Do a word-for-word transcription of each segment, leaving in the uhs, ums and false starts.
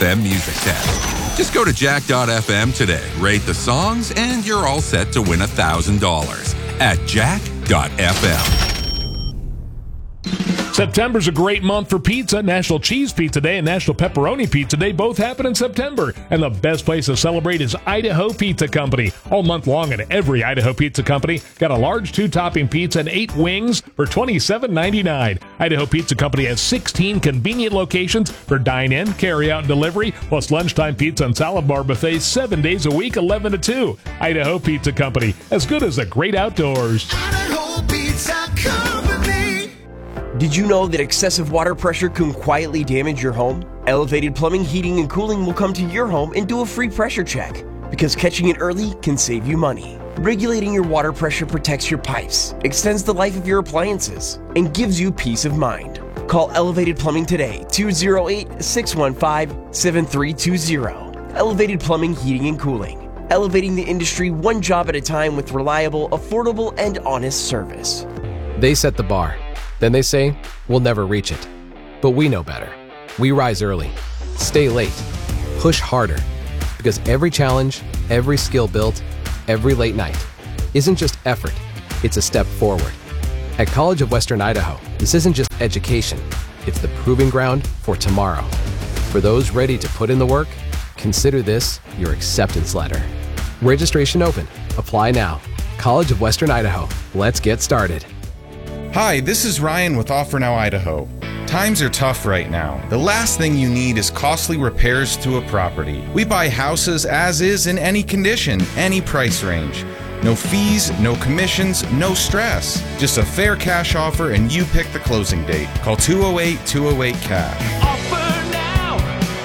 F M Music tab. Just go to jack dot f m today, rate the songs, and you're all set to win one thousand dollars at jack dot f m. September's a great month for pizza. National Cheese Pizza Day and National Pepperoni Pizza Day both happen in September. And the best place to celebrate is Idaho Pizza Company. All month long at every Idaho Pizza Company, got a large two-topping pizza and eight wings for twenty-seven ninety-nine. Idaho Pizza Company has sixteen convenient locations for dine-in, carry-out, and delivery, plus lunchtime pizza and salad bar buffets seven days a week, eleven to two. Idaho Pizza Company, as good as the great outdoors. Idaho Pizza Company. Did you know that excessive water pressure can quietly damage your home? Elevated Plumbing, Heating, and Cooling will come to your home and do a free pressure check, because catching it early can save you money. Regulating your water pressure protects your pipes, extends the life of your appliances, and gives you peace of mind. Call Elevated Plumbing today, two oh eight, six one five, seven three two zero. Elevated Plumbing, Heating, and Cooling. Elevating the industry one job at a time with reliable, affordable, and honest service. They set the bar. Then they say, we'll never reach it. But we know better. We rise early, stay late, push harder. Because every challenge, every skill built, every late night isn't just effort, it's a step forward. At College of Western Idaho, this isn't just education, it's the proving ground for tomorrow. For those ready to put in the work, consider this your acceptance letter. Registration open. Apply now. College of Western Idaho. Let's get started. Hi, this is Ryan with Offer Now Idaho. Times are tough right now. The last thing you need is costly repairs to a property. We buy houses as is in any condition, any price range. No fees, no commissions, no stress. Just a fair cash offer and you pick the closing date. Call two oh eight, two oh eight, cash. Offer Now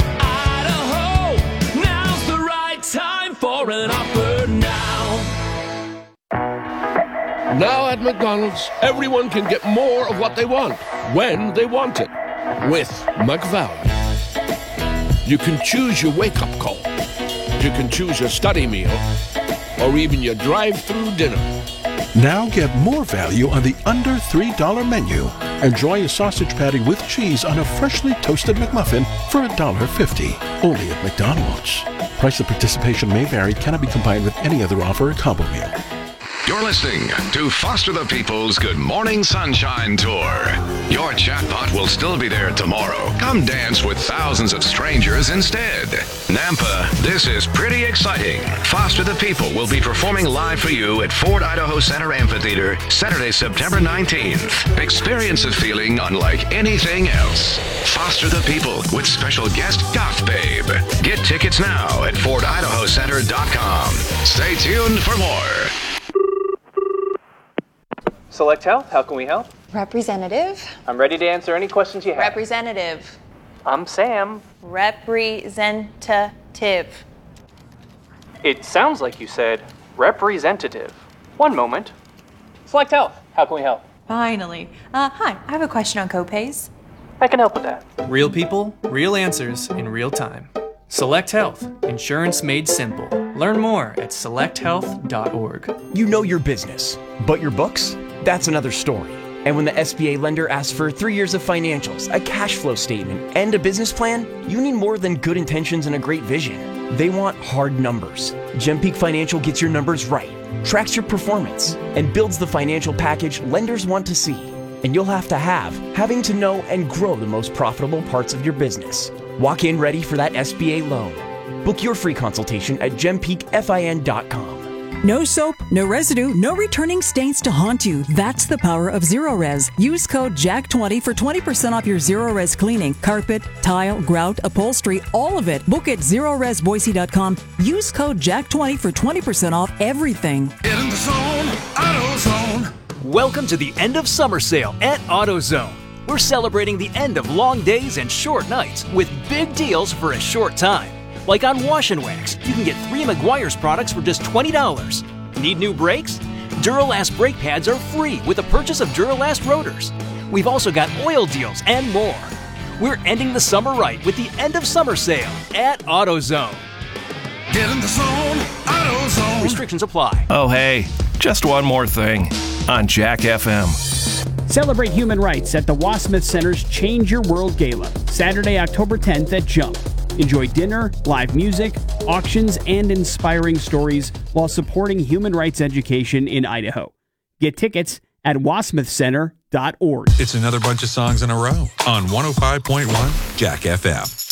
Idaho. Now's the right time for an offer now. Now at McDonald's, everyone can get more of what they want, when they want it, with McValue. You can choose your wake-up call. You can choose your study meal, or even your drive-through dinner. Now get more value on the under three dollar menu. Enjoy a sausage patty with cheese on a freshly toasted McMuffin for one dollar fifty. Only at McDonald's. Price of participation may vary, cannot be combined with any other offer or combo meal. You're listening to Foster the People's Good Morning Sunshine Tour. Your chatbot will still be there tomorrow. Come dance with thousands of strangers instead. Nampa, this is pretty exciting. Foster the People will be performing live for you at Ford Idaho Center Amphitheater Saturday, September nineteenth. Experience a feeling unlike anything else. Foster the People with special guest Goth Babe. Get tickets now at ford idaho center dot com. Stay tuned for more. Select Health, how can we help? Representative. I'm ready to answer any questions you have. Representative. I'm Sam. Representative. It sounds like you said representative. One moment. Select Health, how can we help? Finally. Uh, hi, I have a question on copays. I can help with that. Real people, real answers in real time. Select Health, insurance made simple. Learn more at select health dot org. You know your business, but your books? That's another story. And when the S B A lender asks for three years of financials, a cash flow statement, and a business plan, you need more than good intentions and a great vision. They want hard numbers. GemPeak Financial gets your numbers right, tracks your performance, and builds the financial package lenders want to see. And you'll have to have, having to know and grow the most profitable parts of your business. Walk in ready for that S B A loan. Book your free consultation at gem peak fin dot com. No soap, no residue, no returning stains to haunt you. That's the power of Zero-Res. Use code Jack twenty for twenty percent off your Zero-Res cleaning. Carpet, tile, grout, upholstery, all of it. Book at zero res boise dot com. Use code Jack twenty for twenty percent off everything. Get in the zone, AutoZone. Welcome to the end of summer sale at AutoZone. We're celebrating the end of long days and short nights with big deals for a short time. Like on Wash and Wax, you can get three Meguiar's products for just twenty dollars. Need new brakes? Duralast brake pads are free with the purchase of Duralast rotors. We've also got oil deals and more. We're ending the summer right with the end of summer sale at AutoZone. Get in the zone, AutoZone. Restrictions apply. Oh, hey, just one more thing on Jack F M. Celebrate human rights at the Wasmuth Center's Change Your World Gala, Saturday, October tenth at Jump. Enjoy dinner, live music, auctions, and inspiring stories while supporting human rights education in Idaho. Get tickets at wasmuth center dot org. It's another bunch of songs in a row on one oh five point one Jack F M.